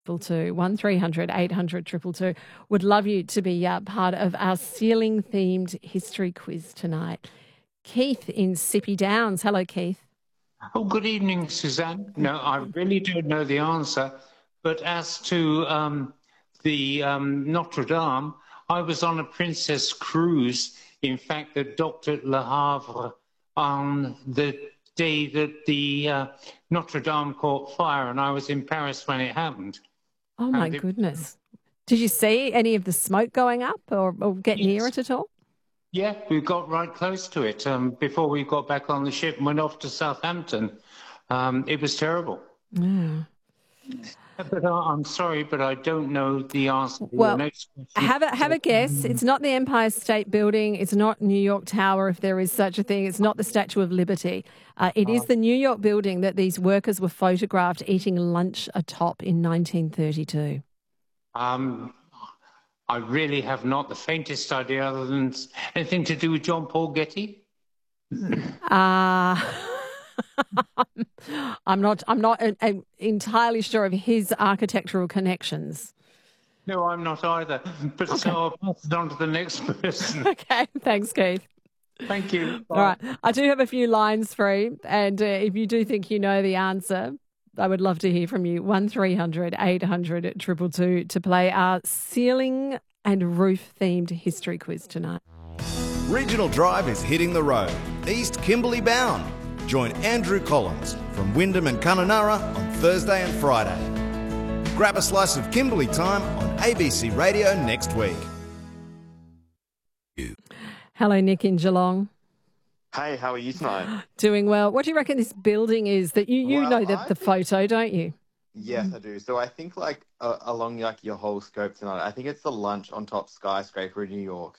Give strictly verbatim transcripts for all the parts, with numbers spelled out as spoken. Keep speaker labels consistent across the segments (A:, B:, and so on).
A: Two two one three hundred eight hundred two two two. Would love you to be uh, part of our ceiling themed history quiz tonight. Keith in Sippy Downs. Hello, Keith.
B: Oh, good evening, Suzanne. No, I really don't know the answer, but as to um, the um, Notre Dame, I was on a princess cruise, in fact, that docked at Le Havre on the day that the uh, Notre Dame caught fire, and I was in Paris when it happened.
A: Oh, my
B: And it-
A: goodness. Did you see any of the smoke going up or, or get
B: Yes.
A: near it at all?
B: Yeah, we got right close to it um, before we got back on the ship and went off to Southampton. Um, it was terrible.
A: Yeah.
B: But uh, I'm sorry, but I don't know the answer to
A: Well,
B: your next question.
A: Have a have a guess. It's not the Empire State Building. It's not New York Tower, if there is such a thing. It's not the Statue of Liberty. Uh, it is the New York building that these workers were photographed eating lunch atop in nineteen thirty-two.
B: Um, I really have not the faintest idea other than anything to do with John Paul Getty.
A: Uh, I'm not. I'm not uh, uh, entirely sure of his architectural connections.
B: No, I'm not either. But so I'll pass it on to the next person.
A: Okay, thanks, Keith.
B: Thank you. Bye.
A: All right, I do have a few lines free, and uh, if you do think you know the answer, I would love to hear from you. One three hundred eight hundred two two two to play our ceiling and roof themed history quiz tonight.
C: Regional Drive is hitting the road, East Kimberley bound. Join Andrew Collins from Wyndham and Kununurra on Thursday and Friday. Grab a slice of Kimberley time on A B C Radio next week.
A: Hello, Nick in Geelong.
D: Hey, how are you tonight?
A: Doing well. What do you reckon this building is that you, you
D: Well,
A: know the,
D: I
A: the
D: think-
A: photo, don't you?
D: Yes, I do. So I think like uh, along like your whole scope tonight, I think it's the lunch on top skyscraper in New York.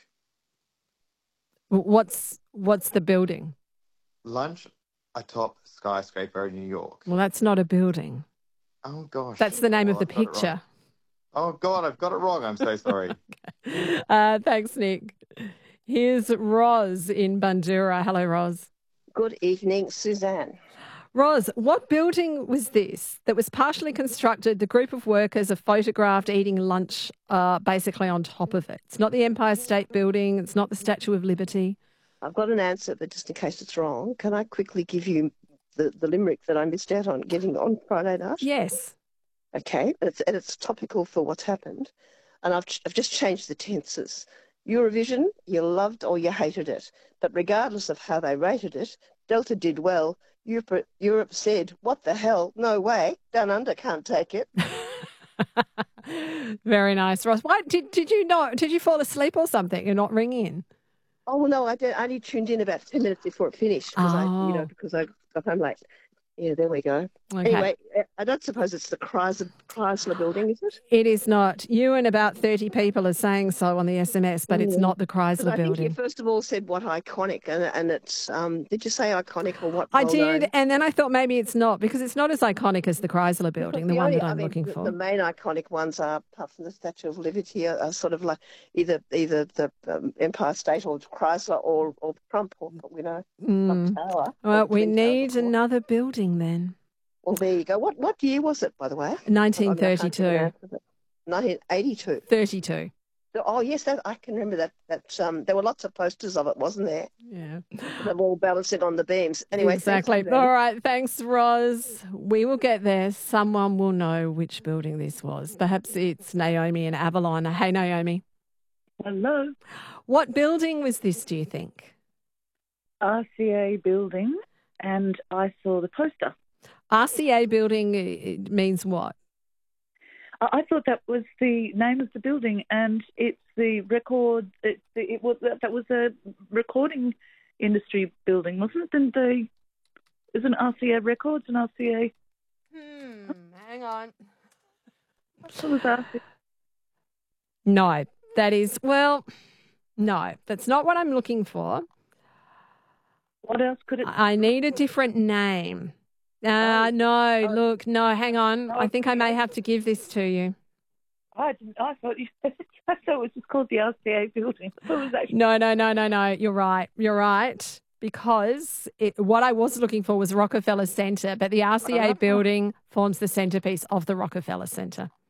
A: What's what's the building?
D: Lunch atop skyscraper in New York.
A: Well, that's not a building.
D: Oh gosh.
A: That's the name
D: Well,
A: of the
D: I've got it wrong.
A: picture.
D: Oh God, I've got it wrong. I'm so sorry.
A: Uh, thanks, Nick. Here's Roz in Bandura. Hello, Roz.
E: Good evening, Suzanne.
A: Roz, what building was this that was partially constructed? The group of workers are photographed eating lunch uh, basically on top of it. It's not the Empire State Building. It's not the Statue of Liberty.
E: I've got an answer, but just in case it's wrong, can I quickly give you the, the limerick that I missed out on getting on Friday night?
A: Yes.
E: Okay, and it's, and it's topical for what's happened. And I've, I've just changed the tenses. Eurovision, you loved or you hated it. But regardless of how they rated it, Delta did well. Europe, Europe said, what the hell? No way. Down under can't take it.
A: Very nice, Roz. Why did did you not? Did you fall asleep or something? You're not ringing in.
E: Oh, well, no, I, did, I only tuned in about ten minutes before it finished because I, you
A: Oh.
E: know, because I got home late. Yeah, there we go.
A: Okay.
E: Anyway, I don't suppose it's the Chrysler, Chrysler building, is it?
A: It is not. You and about thirty people are saying so on the S M S, but it's
E: Yeah.
A: not the
E: But
A: Chrysler
E: I think you
A: building.
E: first of all said what iconic, and, and it's, um, did you say iconic or what?
A: I
E: well-known?
A: did, and then I thought maybe it's not because it's not as iconic as the Chrysler building, the, one
E: only-
A: that
E: I
A: I'm
E: mean,
A: looking
E: the,
A: for.
E: The main iconic ones are, apart from the Statue of Liberty, are, are sort of like either either the um, Empire State or Chrysler or, or Trump, or, you know,
A: Mm.
E: Trump Tower. or
A: Well,
E: the
A: we
E: Twin Towers,
A: need
E: of course.
A: another building then.
E: Well, there you go. What what year was it, by the way?
A: nineteen thirty-two.
E: nineteen eighty-two.
A: thirty-two.
E: Oh yes, that, I can remember that. That um, there were lots of posters of it, wasn't there?
A: Yeah.
E: They're all balancing on the beams. Anyway, thanks,
A: Exactly.
E: Suzanne.
A: All right. Thanks, Roz. We will get there. Someone will know which building this was. Perhaps it's Naomi in Avalon. Hey, Naomi.
F: Hello,
A: What building was this, do you think?
F: R C A building, and I saw the poster.
A: R C A building it means what?
F: I I thought that was the name of the building, and it's the record. It's the, it was that was a recording industry building, wasn't it? And the isn't R C A Records and R C A?
A: Hmm. Hang on.
F: What was R C A?
A: No, that is, well, no, that's not what I'm looking for.
F: What else could it?
A: I need a different name. Ah, no, look, no, hang on. I think I may have to give this to you.
F: I didn't. I thought you. I thought it was just called the R C A building. I thought it was actually.
A: No, no, no, no, no. You're right. You're right. Because it, what I was looking for was Rockefeller Centre, but the R C A building forms the centrepiece of the Rockefeller Centre.